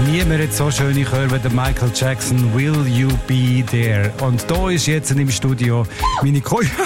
Niemand hat so schöne Chöre wie der Michael Jackson, Will You Be There? Und da ist jetzt im Studio meine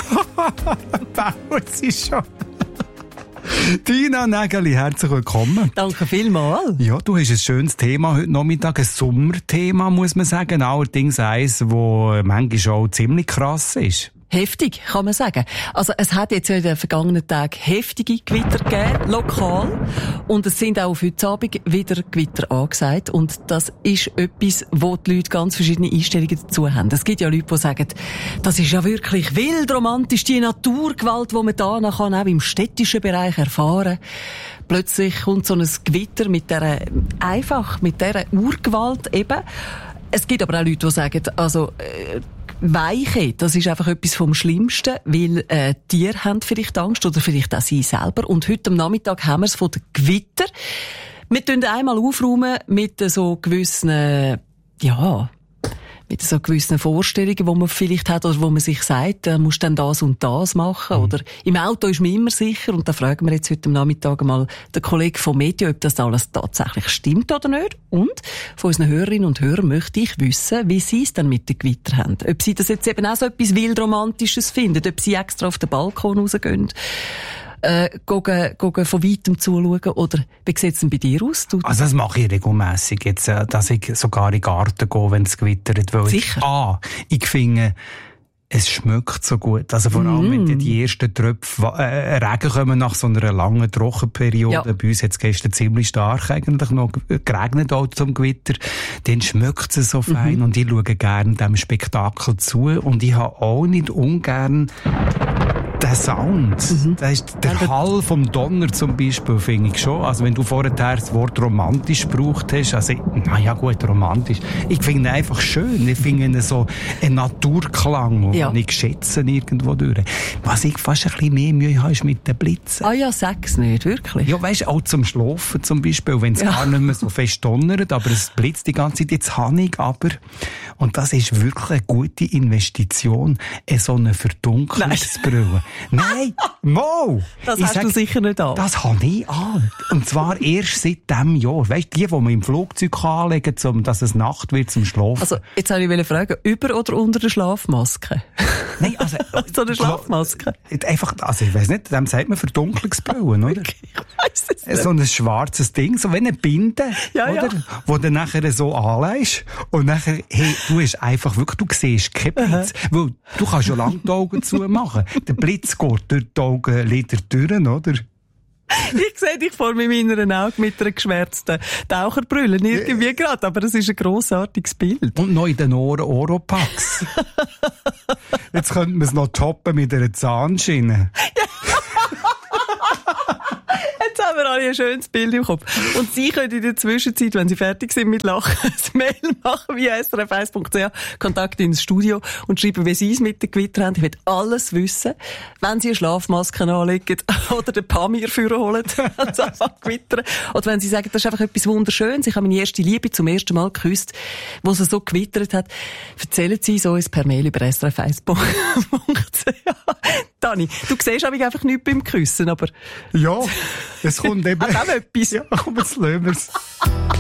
Baut sie schon. Tina Nägeli, herzlich willkommen. Danke vielmals. Ja, du hast ein schönes Thema heute Nachmittag, ein Sommerthema, muss man sagen. Allerdings eins, das manchmal auch ziemlich krass ist. Heftig, kann man sagen. Also, es hat jetzt in den vergangenen Tagen heftige Gewitter gegeben, lokal. Und es sind auch auf heute Abend wieder Gewitter angesagt. Und das ist etwas, wo die Leute ganz verschiedene Einstellungen dazu haben. Es gibt ja Leute, die sagen, das ist ja wirklich wild romantisch, die Naturgewalt, die man da kann, auch im städtischen Bereich erfahren. Plötzlich kommt so ein Gewitter mit dieser Urgewalt eben. Es gibt aber auch Leute, die sagen, also, Weiche, das ist einfach etwas vom Schlimmsten, weil Tiere haben vielleicht Angst oder vielleicht auch sie selber. Und heute am Nachmittag haben wir es von den Gewitter. Wir tun einmal aufräumen mit so gewissen, mit so gewissen Vorstellungen, die man vielleicht hat oder wo man sich sagt, du musst dann das und das machen. Oder im Auto ist man immer sicher. Und da fragen wir jetzt heute am Nachmittag mal den Kollegen vom Meteo, ob das alles tatsächlich stimmt oder nicht. Und von unseren Hörerinnen und Hörern möchte ich wissen, wie sie es dann mit den Gewittern haben. Ob sie das jetzt eben auch so etwas Wildromantisches finden, ob sie extra auf den Balkon rausgehen, gehen von weitem zuschauen, oder wie sieht es denn bei dir aus? Also das mache ich regelmässig jetzt, dass ich sogar in den Garten gehe, wenn es gewittert. Sicher? Ich finde, es schmeckt so gut. Also vor allem, wenn die ersten Tröpfe Regen kommen nach so einer langen Trockenperiode. Ja. Bei uns hat es gestern ziemlich stark eigentlich noch geregnet auch zum Gewitter. Dann schmeckt es so fein und ich schaue gerne dem Spektakel zu. Und ich habe auch nicht ungern der Sound, das ist der Hall vom Donner zum Beispiel, finde ich schon. Also wenn du vorher das Wort romantisch gebraucht hast, also, naja gut, romantisch. Ich finde ihn einfach schön. Ich finde ihn so ein Naturklang, den ich schätze irgendwo durch. Was ich fast ein bisschen mehr Mühe habe, ist mit den Blitzen. Ah ja, sag's nicht, wirklich. Ja, weisst, auch zum Schlafen zum Beispiel, wenn es gar nicht mehr so fest donnert, aber es blitzt die ganze Zeit, jetzt habe ich aber, und das ist wirklich eine gute Investition, so eine Verdunklungsbrille. Nein, Mo! Das hast du sicher nicht an. Das habe ich an. Und zwar erst seit diesem Jahr. Weißt du, die man im Flugzeug anlegen kann, dass es Nacht wird zum Schlafen. Also, jetzt wollte ich fragen, über oder unter der Schlafmaske? Nein, also... so eine Schlafmaske? Einfach, also ich weiss nicht, dem sagt man Verdunklungsbrillen, oder? Ich weiss es nicht. So ein schwarzes Ding, so wie eine Binde, ja, oder? Ja. Wo du nachher so anlegst und nachher, hey, du hast einfach wirklich, du siehst keinen Blitz. Weil du kannst schon lange die Augen zumachen. Der Blitz geht durch die Augenlider durch, oder? Ich sehe dich vor mir in meiner Augen mit einer geschwärzten Taucherbrille. Irgendwie gerade, aber es ist ein grossartiges Bild. Und noch in den Ohren Oropax. Jetzt könnten wir es noch toppen mit einer Zahnschiene. Jetzt haben wir alle ein schönes Bild im Kopf. Und Sie können in der Zwischenzeit, wenn Sie fertig sind mit Lachen, ein Mail machen via srf1.ch, Kontakt ins Studio und schreiben, wie Sie es mit den Gewitter haben. Ich will alles wissen. Wenn Sie eine Schlafmaske anlegen oder den Pamir führen holen, also einfach gewittern. Oder wenn Sie sagen, das ist einfach etwas Wunderschönes. Ich habe meine erste Liebe zum ersten Mal geküsst, wo sie so gewittert hat. Erzählen Sie so per Mail über srf1.ch. Dani, du siehst einfach nichts beim Küssen, aber... Ja, es kommt eben... Hat auch etwas. Ja, komm, jetzt lassen wir's.